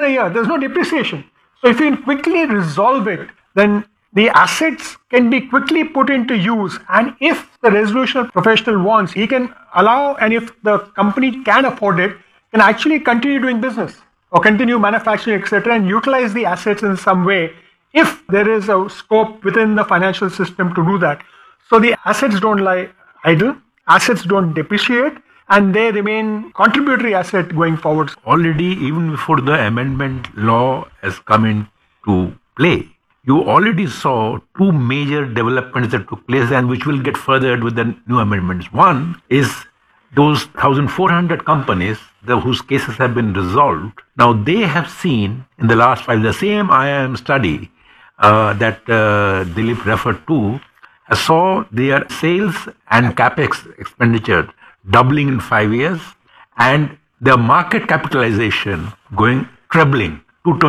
a year. There's no depreciation. So if you can quickly resolve it, then the assets can be quickly put into use. And if the resolution professional wants, he can allow, and if the company can afford it, can actually continue doing business or continue manufacturing, etc., and utilize the assets in some way if there is a scope within the financial system to do that. So the assets don't lie idle, assets don't depreciate, and they remain contributory asset going forward. Already, even before the amendment law has come into play, you already saw two major developments that took place and which will get furthered with the new amendments. One is those 1,400 companies whose cases have been resolved. Now, they have seen in the last 5 years, the same IIM study that Dilip referred to, saw their sales and capex expenditure doubling in 5 years and their market capitalization going trebling,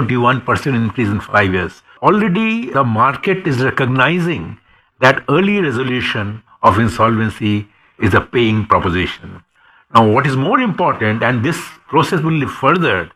221% increase in 5 years. Already the market is recognizing that early resolution of insolvency is a paying proposition. Now, what is more important, and this process will be furthered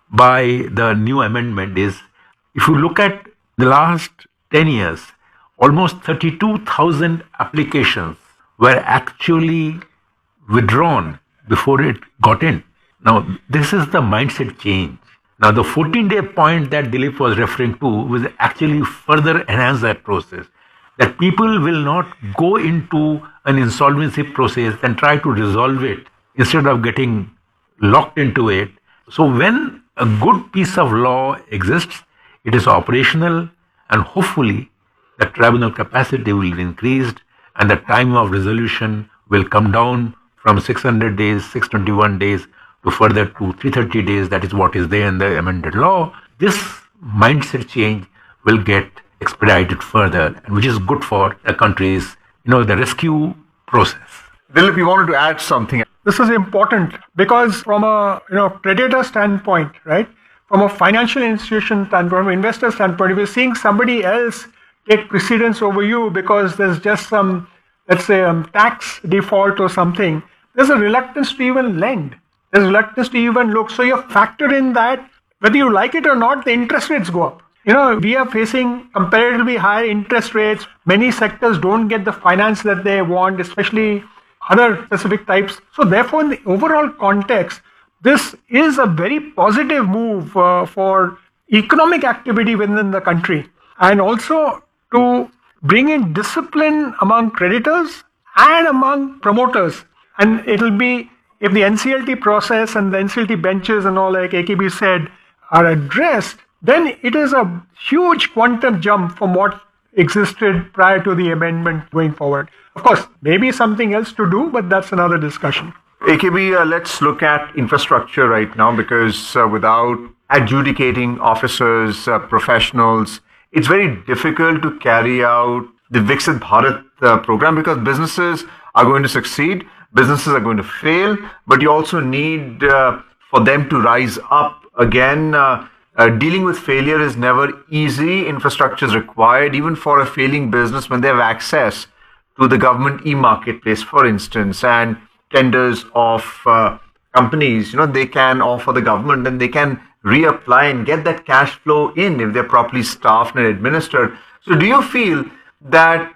by the new amendment, is if you look at the last 10 years, almost 32,000 applications were actually withdrawn before it got in. Now, this is the mindset change. Now, the 14-day point that Dilip was referring to will actually further enhance that process. That people will not go into an insolvency process and try to resolve it instead of getting locked into it. So when a good piece of law exists, it is operational, and hopefully the tribunal capacity will be increased and the time of resolution will come down from 600 days, 621 days to further to 330 days. That is what is there in the amended law. This mindset change will get expedited further, and which is good for the country's, the rescue process. Dilip, you wanted to add something. This is important because from a creditor standpoint, right? From a financial institution standpoint, from an investor standpoint, if you're seeing somebody else take precedence over you because there's just some, let's say, tax default or something, there's a reluctance to even lend. There's a reluctance to even look. So you factor in that, whether you like it or not, the interest rates go up. We are facing comparatively higher interest rates. Many sectors don't get the finance that they want, especially other specific types. So therefore, in the overall context, this is a very positive move for economic activity within the country, and also to bring in discipline among creditors and among promoters. And it'll be, if the NCLT process and the NCLT benches and all, like AKB said, are addressed, then it is a huge quantum jump from what existed prior to the amendment going forward. Of course, maybe something else to do, but that's another discussion. AKB, let's look at infrastructure right now, because without adjudicating officers, professionals, it's very difficult to carry out the Viksit Bharat program, because businesses are going to succeed, businesses are going to fail, but you also need for them to rise up again. Dealing with failure is never easy. Infrastructure is required, even for a failing business, when they have access to the government e-marketplace, for instance, and tenders of companies, they can offer the government and they can reapply and get that cash flow in if they're properly staffed and administered. So do you feel that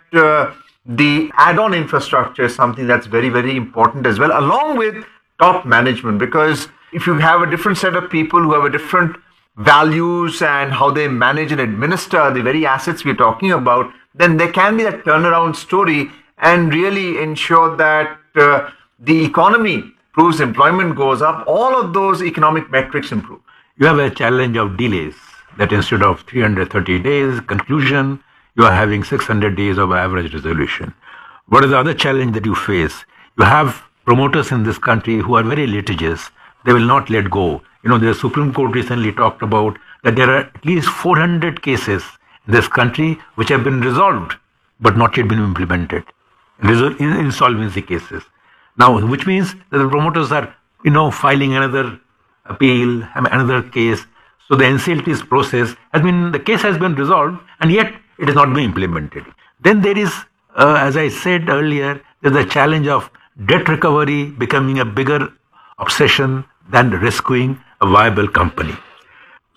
the add-on infrastructure is something that's very, very important as well, along with top management? Because if you have a different set of people who have a different values and how they manage and administer the very assets we're talking about, then there can be that turnaround story and really ensure that the economy improves, employment goes up, all of those economic metrics improve. You have a challenge of delays, that instead of 330 days conclusion, you are having 600 days of average resolution. What is the other challenge that you face? You have promoters in this country who are very litigious. They will not let go. The Supreme Court recently talked about that there are at least 400 cases in this country which have been resolved but not yet been implemented. In insolvency cases. Now, which means that the promoters are, filing another appeal, another case. So the NCLT's process the case has been resolved and yet it is not being implemented. Then there is, as I said earlier, there's the challenge of debt recovery becoming a bigger obsession than rescuing a viable company.